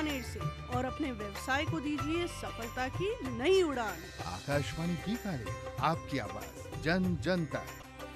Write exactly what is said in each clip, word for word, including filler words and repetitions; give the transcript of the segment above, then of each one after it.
बीकानेर से और अपने व्यवसाय को दीजिए सफलता की नई उड़ान। आकाशवाणी बीकानेर, आपकी आवाज जन जन तक।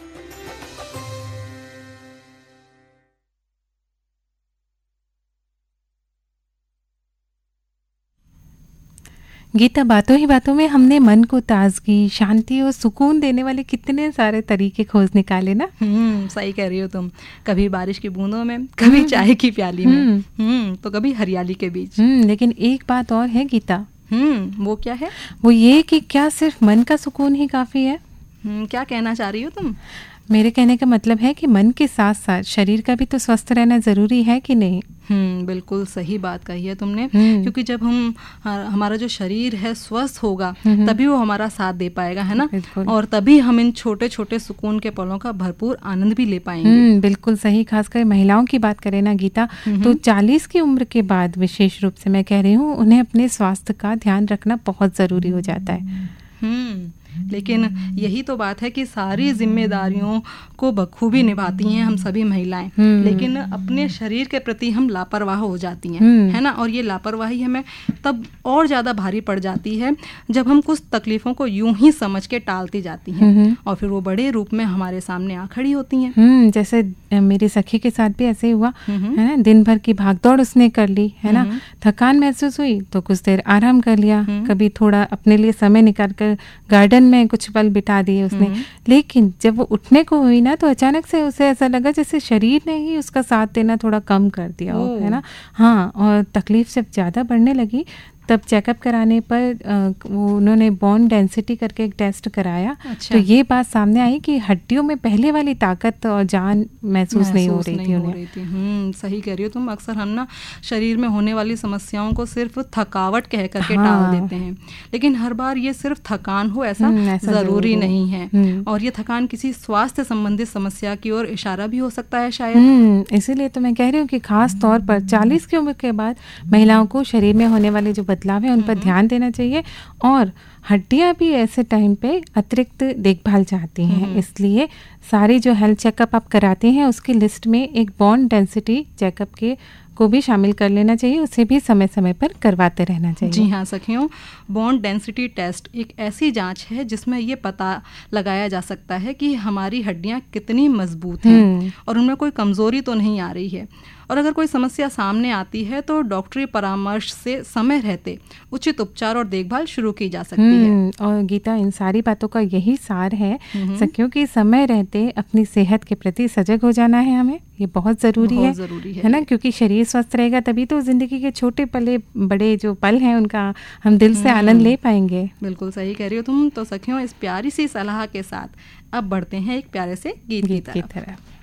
गीता, बातों ही बातों में हमने मन को ताजगी, शांति और सुकून देने वाले कितने सारे तरीके खोज निकाले ना। हम्म सही कह रही हो तुम। कभी बारिश की बूंदों में, कभी चाय की प्याली में, हम्म तो कभी हरियाली के बीच। हम्म लेकिन एक बात और है गीता। हम्म वो क्या है? वो ये कि क्या सिर्फ मन का सुकून ही काफी है? हम्म क्या कहना चाह रही हो तुम? मेरे कहने का मतलब है कि मन के साथ साथ शरीर का भी तो स्वस्थ रहना जरूरी है कि नहीं? हम्म बिल्कुल सही बात कही है तुमने, क्योंकि जब हम हमारा जो शरीर है स्वस्थ होगा तभी वो हमारा साथ दे पाएगा, है ना। और तभी हम इन छोटे छोटे सुकून के पलों का भरपूर आनंद भी ले पाएंगे। बिल्कुल सही। खासकर महिलाओं की बात करें ना गीता, तो चालीस की उम्र के बाद विशेष रूप से मैं कह रही हूँ, उन्हें अपने स्वास्थ्य का ध्यान रखना बहुत ज़रूरी हो जाता है। हम्म लेकिन यही तो बात है कि सारी जिम्मेदारियों को बखूबी निभाती हैं हम सभी महिलाएं, लेकिन अपने शरीर के प्रति हम लापरवाह हो जाती हैं, है ना। और ये लापरवाही हमें तब और ज़्यादा भारी पड़ जाती है जब हम कुछ तकलीफ़ों को यूं ही समझ के टालती जाती हैं और फिर वो बड़े रूप में हमारे सामने आ खड़ी होती हैं। जैसे मेरी सखी के साथ भी ऐसे ही हुआ, है ना। दिन भर की भागदौड़ उसने कर ली, है ना। थकान महसूस हुई तो कुछ देर आराम कर लिया, कभी थोड़ा अपने लिए समय निकाल कर गार्डन में कुछ पल बिता दिए उसने। लेकिन जब वो उठने को हुई ना, तो अचानक से उसे ऐसा लगा जैसे शरीर ने ही उसका साथ देना थोड़ा कम कर दिया हो, है ना। हाँ, और तकलीफ जब ज़्यादा बढ़ने लगी तब चेकअप कराने पर वो उन्होंने बोन डेंसिटी करके एक टेस्ट कराया। अच्छा। तो ये बात सामने आई कि हड्डियों में पहले वाली ताकत और जान महसूस नहीं हो रही थी उन्हें। हम्म सही कह रही हो तुम। अक्सर हम ना शरीर में होने वाली समस्याओं को सिर्फ थकावट कह करके हाँ। टाल देते हैं, लेकिन हर बार ये सिर्फ थकान हो ऐसा, ऐसा जरूरी नहीं है। और ये थकान किसी स्वास्थ्य संबंधित समस्या की ओर इशारा भी हो सकता है शायद। इसीलिए तो मैं कह रही हूँ कि खास तौर पर चालीस की उम्र के बाद महिलाओं को शरीर में होने वाले जो बदलाव है उन पर ध्यान देना चाहिए। और हड्डियां भी ऐसे टाइम पे अतिरिक्त देखभाल चाहती हैं, इसलिए सारी जो हेल्थ चेकअप आप कराते हैं उसकी लिस्ट में एक बोन डेंसिटी चेकअप के को भी शामिल कर लेना चाहिए। उसे भी समय समय पर करवाते रहना चाहिए। जी हाँ सखियों, बोन डेंसिटी टेस्ट एक ऐसी जांच है जिसमें ये पता लगाया जा सकता है कि हमारी हड्डियां कितनी मजबूत हैं और उनमें कोई कमज़ोरी तो नहीं आ रही है। और अगर कोई समस्या सामने आती है तो डॉक्टरी परामर्श से समय रहते उचित उपचार और देखभाल शुरू की जा सकती है। और गीता, इन सारी बातों का यही सार है सखियों कि समय रहते अपनी सेहत के प्रति सजग हो जाना है हमें। ये बहुत ज़रूरी है, ज़रूरी है, है ना। क्योंकि शरीर स्वस्थ रहेगा तभी तो ज़िंदगी के छोटे पले बड़े जो पल हैं उनका हम दिल से आनंद ले पाएंगे। बिल्कुल सही कह रही हो तुम। तो सखियों, इस प्यारी सी सलाह के साथ अब बढ़ते हैं एक प्यारे से गीत की तरफ।